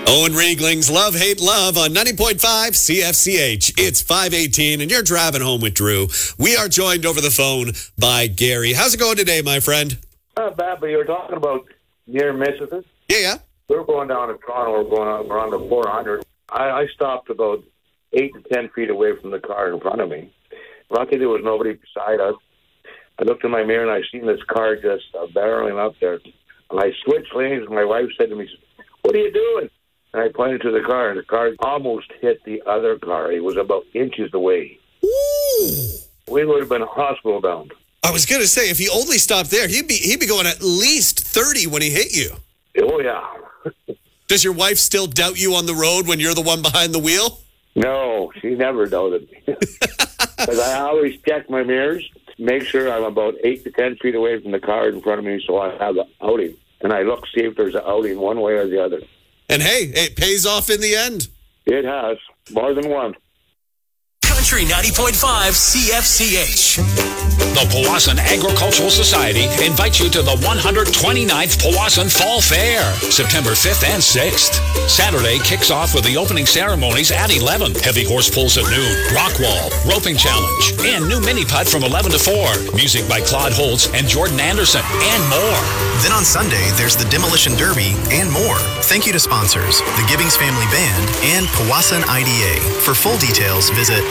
Owen Riegling's Love, Hate, Love on 90.5 CFCH. It's 5:18 and you're driving home with Drew. We are joined over the phone by Gary. How's it going today, my friend? Not bad, but you were talking about near misses. Yeah. We're going down to Toronto. We're on the 400. I stopped about 8 to 10 feet away from the car in front of me. Lucky there was nobody beside us. I looked in my mirror and I seen this car just barreling up there. And I switched lanes and my wife said to me, "What are you doing?" And I pointed to the car, and the car almost hit the other car. It was about inches away. Ooh. We would have been hospital bound. I was going to say, if he only stopped there, he'd be going at least 30 when he hit you. Oh, yeah. Does your wife still doubt you on the road when you're the one behind the wheel? No, she never doubted me. Because I always check my mirrors, make sure I'm about 8 to 10 feet away from the car in front of me so I have the outing. And I look, see if there's an outing one way or the other. And hey, it pays off in the end. It has. More than one. Country 90.5 CFCH. The Powassan Agricultural Society invites you to the 129th Powassan Fall Fair, September 5th and 6th. Saturday kicks off with the opening ceremonies at 11. Heavy horse pulls at noon, rock wall, roping challenge, and new mini putt from 11 to 4. Music by Claude Holtz and Jordan Anderson, and more. Then on Sunday, there's the Demolition Derby and more. Thank you to sponsors, the Gibbings Family Band and Powassan IDA. For full details, visit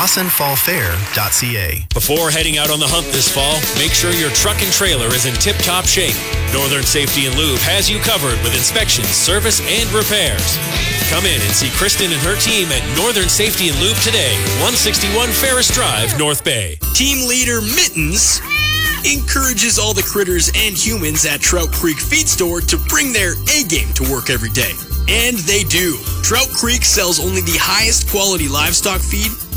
PowassanFallFair.ca. Before heading out on the hunt this fall, make sure your truck and trailer is in tip-top shape. Northern Safety and Lube has you covered with inspections, service, and repairs. Come in and see Kristen and her team at Northern Safety and Lube today, 161 Ferris Drive, North Bay. Team leader Mittens encourages all the critters and humans at Trout Creek Feed Store to bring their A-game to work every day. And they do. Trout Creek sells only the highest quality livestock feed